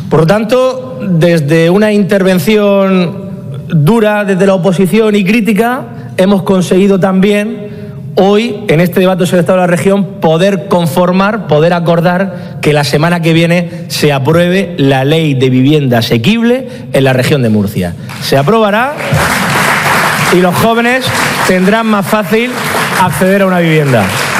Por lo tanto, desde una intervención dura desde la oposición y crítica, hemos conseguido también hoy, en este debate sobre el estado de la región, poder conformar, poder acordar que la semana que viene se apruebe la ley de vivienda asequible en la región de Murcia. Se aprobará y los jóvenes tendrán más fácil acceder a una vivienda.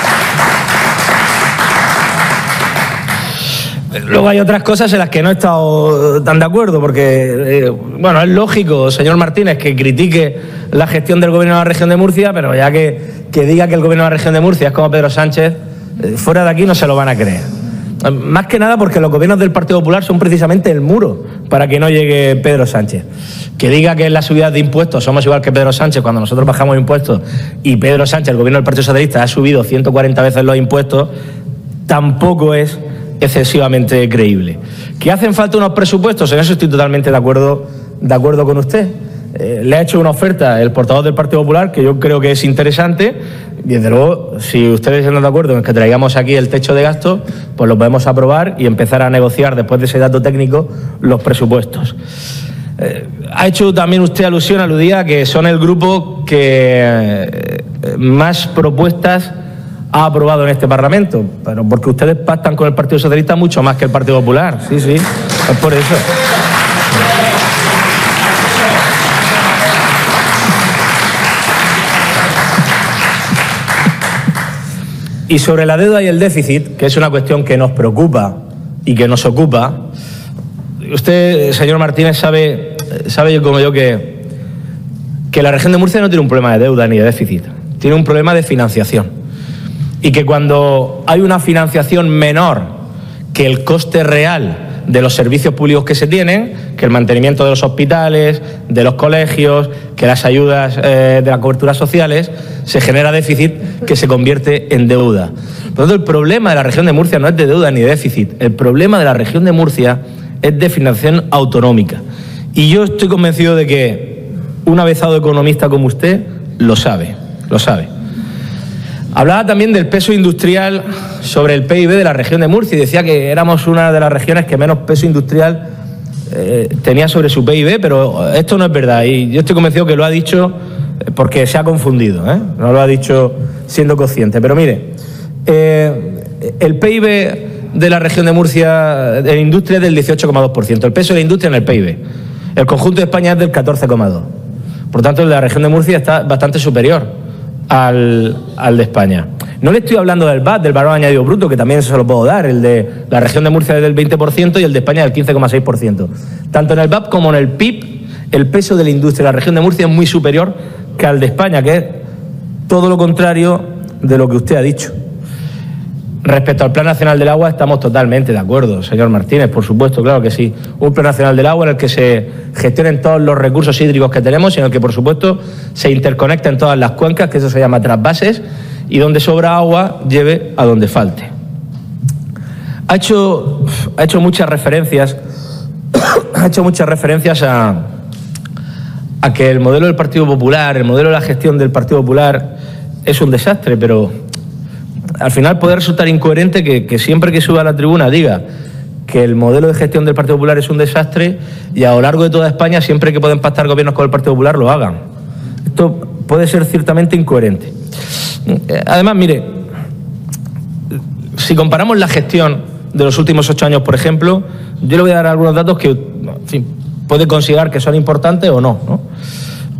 Luego hay otras cosas en las que no he estado tan de acuerdo, porque, bueno, es lógico, señor Martínez, que critique la gestión del Gobierno de la región de Murcia, pero ya que diga que el Gobierno de la región de Murcia es como Pedro Sánchez, fuera de aquí no se lo van a creer. Más que nada porque los gobiernos del Partido Popular son precisamente el muro para que no llegue Pedro Sánchez. Que diga que en las subidas de impuestos somos igual que Pedro Sánchez cuando nosotros bajamos impuestos y Pedro Sánchez, el Gobierno del Partido Socialista, ha subido 140 veces los impuestos, tampoco es excesivamente creíble. ¿Que hacen falta unos presupuestos? En eso estoy totalmente de acuerdo con usted. Le ha hecho una oferta el portavoz del Partido Popular que yo creo que es interesante. Desde luego, si ustedes están de acuerdo en que traigamos aquí el techo de gasto, pues lo podemos aprobar y empezar a negociar después de ese dato técnico los presupuestos. Ha hecho también usted aludía a que son el grupo que más propuestas ha aprobado en este Parlamento, pero porque ustedes pactan con el Partido Socialista mucho más que el Partido Popular. Sí, es por eso. Y sobre la deuda y el déficit, que es una cuestión que nos preocupa y que nos ocupa, usted, señor Martínez, sabe como yo que la región de Murcia no tiene un problema de deuda ni de déficit, tiene un problema de financiación. Y que cuando hay una financiación menor que el coste real de los servicios públicos que se tienen, que el mantenimiento de los hospitales, de los colegios, que las ayudas de las coberturas sociales, se genera déficit que se convierte en deuda. Por lo tanto, el problema de la región de Murcia no es de deuda ni de déficit. El problema de la región de Murcia es de financiación autonómica. Y yo estoy convencido de que un avezado economista como usted lo sabe. Hablaba también del peso industrial sobre el PIB de la región de Murcia y decía que éramos una de las regiones que menos peso industrial tenía sobre su PIB, pero esto no es verdad y yo estoy convencido que lo ha dicho porque se ha confundido, no lo ha dicho siendo consciente. Pero mire, el PIB de la región de Murcia de industria es del 18,2%, el peso de la industria en el PIB. El conjunto de España es del 14,2%. Por tanto, el de la región de Murcia está bastante superior al de España. No le estoy hablando del VAT, del valor añadido bruto, que también se lo puedo dar. El de la región de Murcia es del 20% y el de España del 15,6%. Tanto en el VAT como en el PIB, el peso de la industria de la región de Murcia es muy superior que al de España, que es todo lo contrario de lo que usted ha dicho. Respecto al Plan Nacional del Agua, estamos totalmente de acuerdo, señor Martínez, por supuesto, claro que sí. Un Plan Nacional del Agua en el que se gestionen todos los recursos hídricos que tenemos y en el que, por supuesto, se interconecten todas las cuencas, que eso se llama trasvases, y donde sobra agua, lleve a donde falte. Ha hecho muchas referencias, a que el modelo del Partido Popular, el modelo de la gestión del Partido Popular es un desastre, pero al final puede resultar incoherente que siempre que suba a la tribuna diga que el modelo de gestión del Partido Popular es un desastre y a lo largo de toda España, siempre que pueden pactar gobiernos con el Partido Popular, lo hagan. Esto puede ser ciertamente incoherente. Además, mire, si comparamos la gestión de los últimos 8 años, por ejemplo, yo le voy a dar algunos datos que, en fin, puede considerar que son importantes o no, ¿no?